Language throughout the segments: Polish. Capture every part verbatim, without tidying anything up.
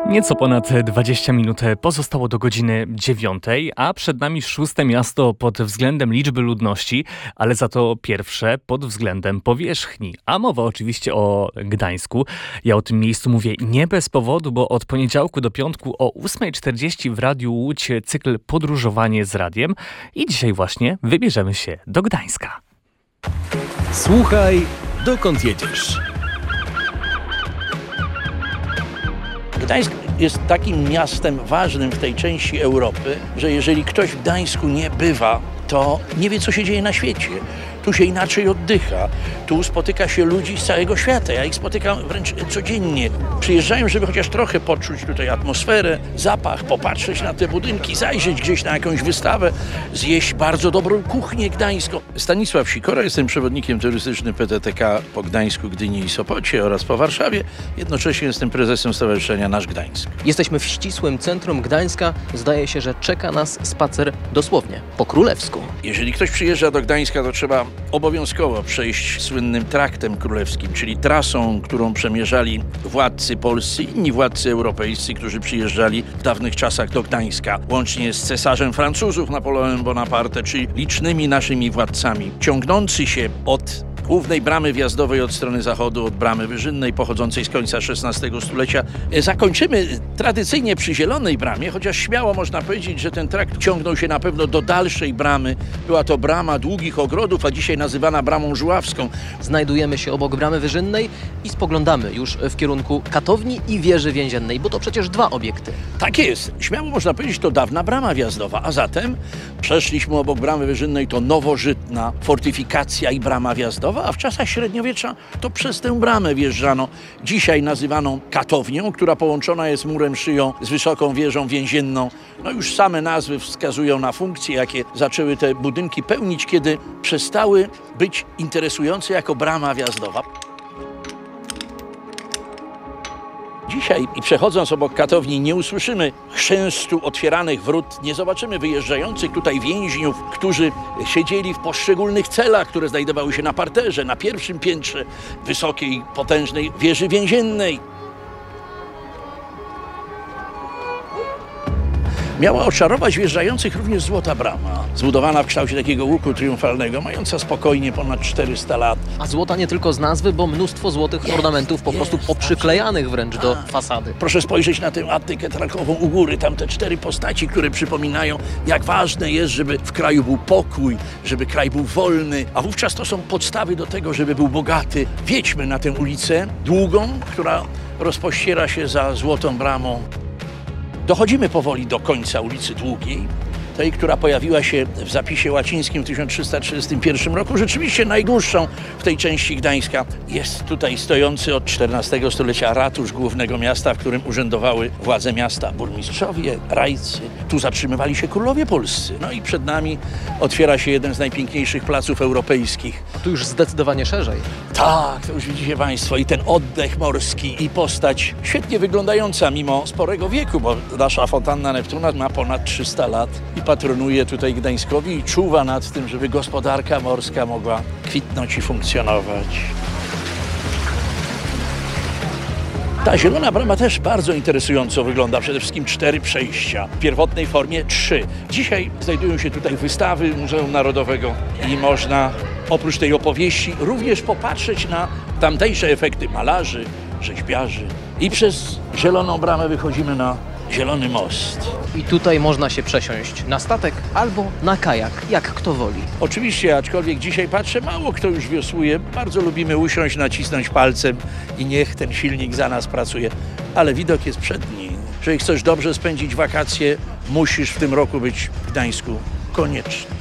Nieco ponad dwadzieścia minut pozostało do godziny dziewiątej, a przed nami szóste miasto pod względem liczby ludności, ale za to pierwsze pod względem powierzchni. A mowa oczywiście o Gdańsku. Ja o tym miejscu mówię nie bez powodu, bo od poniedziałku do piątku o ósma czterdzieści w Radiu Łódź cykl Podróżowanie z radiem i dzisiaj właśnie wybierzemy się do Gdańska. Słuchaj, dokąd jedziesz? Gdańsk jest takim miastem ważnym w tej części Europy, że jeżeli ktoś w Gdańsku nie bywa, to nie wie, co się dzieje na świecie. Tu się inaczej oddycha. Tu spotyka się ludzi z całego świata. Ja ich spotykam wręcz codziennie. Przyjeżdżają, żeby chociaż trochę poczuć tutaj atmosferę, zapach, popatrzeć na te budynki, zajrzeć gdzieś na jakąś wystawę, zjeść bardzo dobrą kuchnię gdańską. Stanisław Sikora, jestem przewodnikiem turystycznym P T T K po Gdańsku, Gdyni i Sopocie oraz po Warszawie. Jednocześnie jestem prezesem Stowarzyszenia Nasz Gdańsk. Jesteśmy w ścisłym centrum Gdańska. Zdaje się, że czeka nas spacer dosłownie po królewsku. Jeżeli ktoś przyjeżdża do Gdańska, to trzeba obowiązkowo przejść słynnym traktem królewskim, czyli trasą, którą przemierzali władcy polscy i inni władcy europejscy, którzy przyjeżdżali w dawnych czasach do Gdańska, łącznie z cesarzem Francuzów Napoleonem Bonaparte, czy licznymi naszymi władcami, ciągnący się od głównej bramy wjazdowej od strony zachodu, od bramy wyżynnej pochodzącej z końca szesnastego stulecia. Zakończymy tradycyjnie przy Zielonej Bramie, chociaż śmiało można powiedzieć, że ten trakt ciągnął się na pewno do dalszej bramy. Była to brama Długich Ogrodów, a dzisiaj nazywana Bramą Żuławską. Znajdujemy się obok bramy wyżynnej i spoglądamy już w kierunku Katowni i wieży więziennej, bo to przecież dwa obiekty. Tak jest. Śmiało można powiedzieć, to dawna brama wjazdowa, a zatem przeszliśmy obok bramy wyżynnej, to nowożytna fortyfikacja i brama wjazdowa, a w czasach średniowiecza to przez tę bramę wjeżdżano, dzisiaj nazywaną Katownią, która połączona jest murem szyją z wysoką wieżą więzienną. No już same nazwy wskazują na funkcje, jakie zaczęły te budynki pełnić, kiedy przestały być interesujące jako brama wjazdowa. Dzisiaj, i przechodząc obok Katowni, nie usłyszymy chrzęstu otwieranych wrót, nie zobaczymy wyjeżdżających tutaj więźniów, którzy siedzieli w poszczególnych celach, które znajdowały się na parterze, na pierwszym piętrze wysokiej, potężnej wieży więziennej. Miała oczarować wjeżdżających również Złota Brama, zbudowana w kształcie takiego łuku triumfalnego, mająca spokojnie ponad czterysta lat. A złota nie tylko z nazwy, bo mnóstwo złotych jest, ornamentów po jest, prostu poprzyklejanych wręcz do fasady. Proszę spojrzeć na tę attykę trakową u góry, tam te cztery postaci, które przypominają, jak ważne jest, żeby w kraju był pokój, żeby kraj był wolny, a wówczas to są podstawy do tego, żeby był bogaty. Wjedźmy na tę ulicę długą, która rozpościera się za Złotą Bramą. Dochodzimy powoli do końca ulicy Długiej, tej, która pojawiła się w zapisie łacińskim w tysiąc trzysta trzydziestym pierwszym roku, rzeczywiście najdłuższą w tej części Gdańska. Jest tutaj stojący od czternastego stulecia ratusz głównego miasta, w którym urzędowały władze miasta, burmistrzowie, rajcy. Tu zatrzymywali się królowie polscy. No i przed nami otwiera się jeden z najpiękniejszych placów europejskich. Tu już zdecydowanie szerzej. Tak, to już widzicie Państwo, i ten oddech morski, i postać świetnie wyglądająca mimo sporego wieku, bo nasza fontanna Neptuna ma ponad trzysta lat i patronuje tutaj Gdańskowi i czuwa nad tym, żeby gospodarka morska mogła kwitnąć i funkcjonować. Ta Zielona Brama też bardzo interesująco wygląda. Przede wszystkim cztery przejścia. W pierwotnej formie trzy. Dzisiaj znajdują się tutaj wystawy Muzeum Narodowego i można oprócz tej opowieści również popatrzeć na tamtejsze efekty malarzy, rzeźbiarzy. I przez Zieloną Bramę wychodzimy na Zielony Most. I tutaj można się przesiąść na statek albo na kajak, jak kto woli. Oczywiście, aczkolwiek dzisiaj patrzę, mało kto już wiosłuje. Bardzo lubimy usiąść, nacisnąć palcem i niech ten silnik za nas pracuje. Ale widok jest przedni. Jeżeli chcesz dobrze spędzić wakacje, musisz w tym roku być w Gdańsku koniecznie.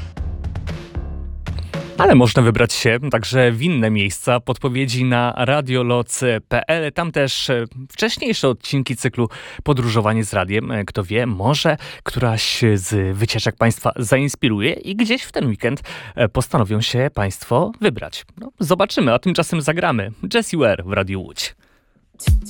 Ale można wybrać się także w inne miejsca. Podpowiedzi na radioloc kropka p l. Tam też wcześniejsze odcinki cyklu Podróżowanie z radiem. Kto wie, może któraś z wycieczek Państwa zainspiruje i gdzieś w ten weekend postanowią się Państwo wybrać. No, zobaczymy, a tymczasem zagramy Jessie Ware w Radiu Łódź.